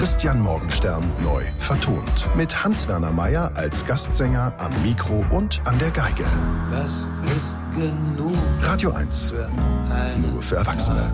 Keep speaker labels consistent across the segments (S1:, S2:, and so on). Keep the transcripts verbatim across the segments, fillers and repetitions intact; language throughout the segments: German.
S1: Christian Morgenstern neu vertont. Mit Hans-Werner Meyer als Gastsänger am Mikro und an der Geige.
S2: Das ist genug.
S1: Radio eins.
S2: Für
S1: Nur für Erwachsene.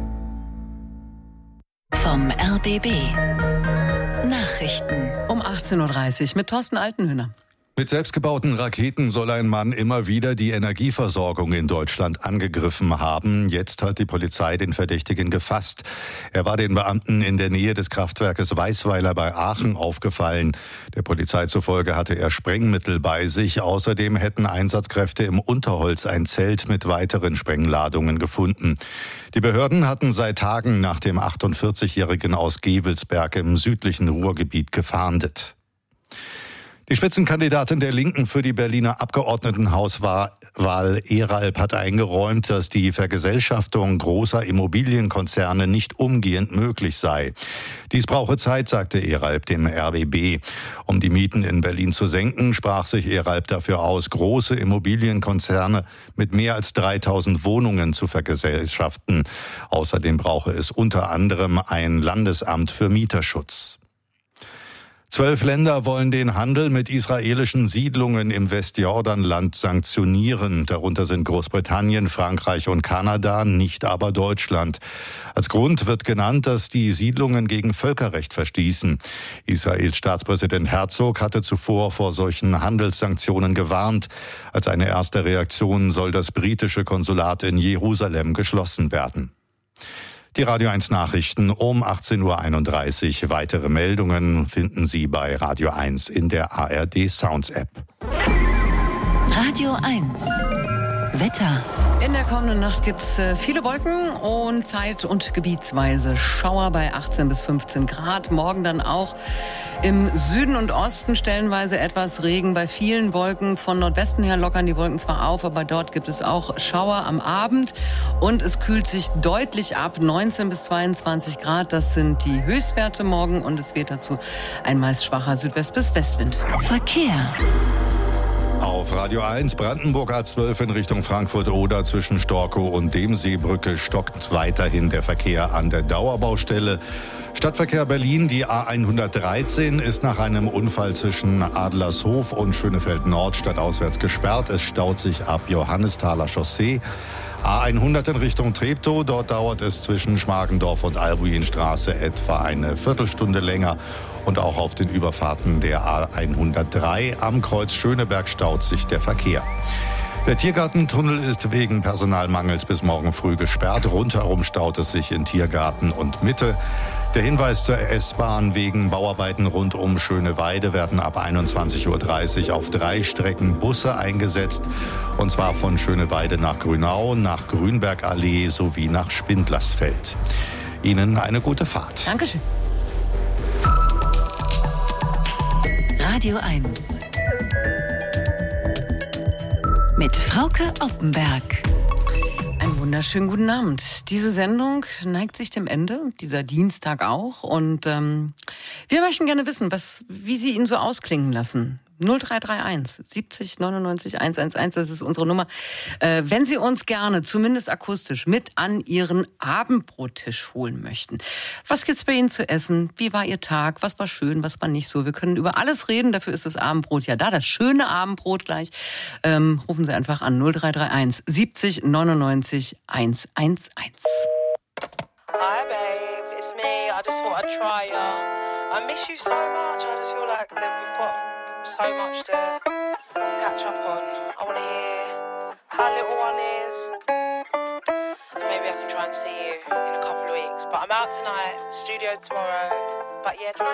S3: Vom R B B. Nachrichten.
S4: Um achtzehn Uhr dreißig mit Thorsten Altenhöhner.
S5: Mit selbstgebauten Raketen soll ein Mann immer wieder die Energieversorgung in Deutschland angegriffen haben. Jetzt hat die Polizei den Verdächtigen gefasst. Er war den Beamten in der Nähe des Kraftwerkes Weißweiler bei Aachen aufgefallen. Der Polizei zufolge hatte er Sprengmittel bei sich. Außerdem hätten Einsatzkräfte im Unterholz ein Zelt mit weiteren Sprengladungen gefunden. Die Behörden hatten seit Tagen nach dem achtundvierzigjährigen aus Gevelsberg im südlichen Ruhrgebiet gefahndet. Die Spitzenkandidatin der Linken für die Berliner Abgeordnetenhauswahl Eralp hat eingeräumt, dass die Vergesellschaftung großer Immobilienkonzerne nicht umgehend möglich sei. Dies brauche Zeit, sagte Eralp dem R B B. Um die Mieten in Berlin zu senken, sprach sich Eralp dafür aus, große Immobilienkonzerne mit mehr als dreitausend Wohnungen zu vergesellschaften. Außerdem brauche es unter anderem ein Landesamt für Mieterschutz. Zwölf Länder wollen den Handel mit israelischen Siedlungen im Westjordanland sanktionieren. Darunter sind Großbritannien, Frankreich und Kanada, nicht aber Deutschland. Als Grund wird genannt, dass die Siedlungen gegen Völkerrecht verstießen. Israels Staatspräsident Herzog hatte zuvor vor solchen Handelssanktionen gewarnt. Als eine erste Reaktion soll das britische Konsulat in Jerusalem geschlossen werden. Die Radio eins Nachrichten um achtzehn Uhr einunddreißig. Weitere Meldungen finden Sie bei Radio eins in der A R D Sounds App.
S3: Radio eins. Wetter.
S4: In der kommenden Nacht gibt es viele Wolken und zeit- und gebietsweise Schauer bei achtzehn bis fünfzehn Grad. Morgen dann auch im Süden und Osten stellenweise etwas Regen. Bei vielen Wolken von Nordwesten her lockern die Wolken zwar auf, aber dort gibt es auch Schauer am Abend. Und es kühlt sich deutlich ab, neunzehn bis zweiundzwanzig Grad. Das sind die Höchstwerte morgen und es weht dazu ein meist schwacher Südwest- bis Westwind.
S3: Verkehr.
S5: Auf Radio eins Brandenburg A zwölf in Richtung Frankfurt-Oder zwischen Storkow und Demseebrücke stockt weiterhin der Verkehr an der Dauerbaustelle. Stadtverkehr Berlin, die A hundertdreizehn ist nach einem Unfall zwischen Adlershof und Schönefeld Nord stadtauswärts gesperrt. Es staut sich ab Johannesthaler Chaussee. A hundert in Richtung Treptow, dort dauert es zwischen Schmargendorf und Albuinstraße etwa eine Viertelstunde länger. Und auch auf den Überfahrten der A hundertdrei am Kreuz Schöneberg staut sich der Verkehr. Der Tiergartentunnel ist wegen Personalmangels bis morgen früh gesperrt. Rundherum staut es sich in Tiergarten und Mitte. Der Hinweis zur S-Bahn: wegen Bauarbeiten rund um Schöneweide werden ab einundzwanzig Uhr dreißig auf drei Strecken Busse eingesetzt. Und zwar von Schöneweide nach Grünau, nach Grünbergallee sowie nach Spindlersfeld. Ihnen eine gute Fahrt.
S4: Dankeschön.
S3: Radio eins. Mit Frauke Oppenberg.
S4: Einen wunderschönen guten Abend. Diese Sendung neigt sich dem Ende, dieser Dienstag auch. Und ähm, wir möchten gerne wissen, was, wie Sie ihn so ausklingen lassen. null drei drei eins siebzig neunundneunzig hundertzehn, das ist unsere Nummer. Äh, wenn Sie uns gerne, zumindest akustisch, mit an Ihren Abendbrottisch holen möchten. Was gibt's bei Ihnen zu essen? Wie war Ihr Tag? Was war schön? Was war nicht so? Wir können über alles reden, dafür ist das Abendbrot ja da, das schöne Abendbrot gleich. Ähm, rufen Sie einfach an null drei drei eins siebzig neunundneunzig hundertzehn.
S6: Hi babe, it's me. I just thought I'd try ya. I miss you so much. I just feel like that we've got so much to catch up on. I want to hear how little one is, and maybe I can try and see you in a couple of weeks. But I'm out tonight, studio tomorrow. But yeah,